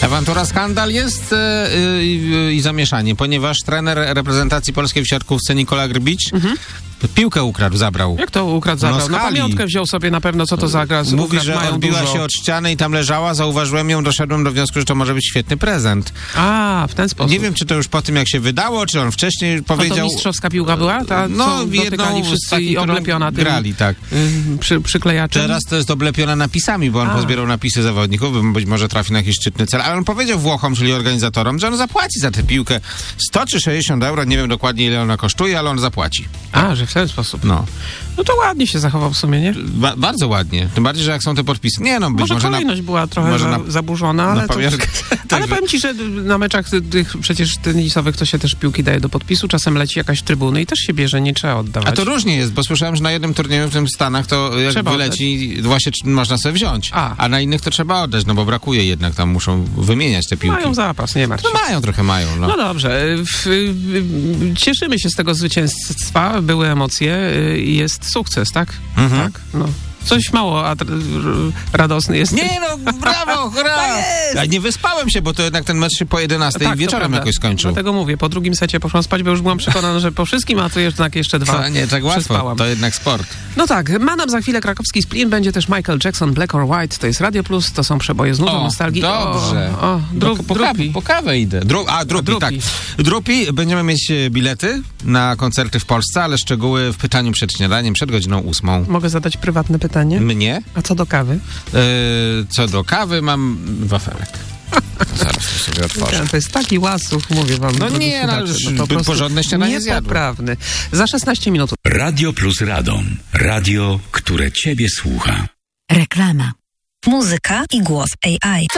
Awantura, skandal jest i zamieszanie, ponieważ trener reprezentacji polskiej w siatkówce Nikola Grbicz piłkę ukradł, zabrał. Jak to ukradł, zabrał? No pamiątkę wziął sobie na pewno, co to za gra. Mówi, że odbiła się od ściany i tam leżała, zauważyłem ją, doszedłem do wniosku, że to może być świetny prezent. A, w ten sposób. Nie wiem, czy to już po tym, jak się wydało, czy on wcześniej powiedział... To mistrzowska piłka była? Ta, no, jedną wszyscy i oblepiona tym grali, tak. Przyklejaczem? Teraz to jest oblepiona napisami, bo on pozbierał napisy zawodników, być może trafi na jakiś szczytny cel, ale on powiedział Włochom, czyli organizatorom, że on zapłaci za tę piłkę 100 czy 60 euro, nie wiem dokładnie, ile ona kosztuje, ale on zapłaci. A, że w ten sposób. No to ładnie się zachował w sumie, nie? Bardzo ładnie. Tym bardziej, że jak są te podpisy. Nie no, być może kolejność była trochę zaburzona, ale ale powiem ci, że na meczach tych przecież tenisowych to się też piłki daje do podpisu, czasem leci jakaś trybuny i też się bierze, nie trzeba oddawać. A to różnie jest, bo słyszałem, że na jednym turnieju w tym Stanach to jak trzeba wyleci, właśnie można sobie wziąć. A na innych to trzeba oddać, no bo brakuje jednak, tam muszą wymieniać te piłki. Mają zapas, nie martw się. No trochę mają. No dobrze. Cieszymy się z tego zwycięstwa, były emocje i jest sukces, tak? Tak, no. Coś mało radosny jest. Nie no, brawo, hurra! Ja nie wyspałem się, bo to jednak ten mecz się po 11 wieczorem jakoś skończył. Dlatego mówię, po drugim secie poszłam spać, bo już byłam przekonana, że po wszystkim, a to jednak jeszcze dwa. Nie, tak łatwo, to jednak sport. No tak, ma nam za chwilę krakowski Splin, będzie też Michael Jackson, Black or White, to jest Radio Plus, to są przeboje z nutą nostalgii. Dobrze. Po kawę idę. Drupi, tak. Drupi, będziemy mieć bilety na koncerty w Polsce, ale szczegóły w pytaniu przed śniadaniem, przed godziną 8. Mogę zadać prywatne pytanie? Mnie? A co do kawy? Co do kawy mam wafelek. Zaraz to sobie otworzę. To jest taki łasuch, mówię wam. No nie, no porządne śniadanie zjadł. Niepoprawny. Za 16 minut. Radio Plus Radom. Radio, które ciebie słucha. Reklama. Muzyka i głos AI.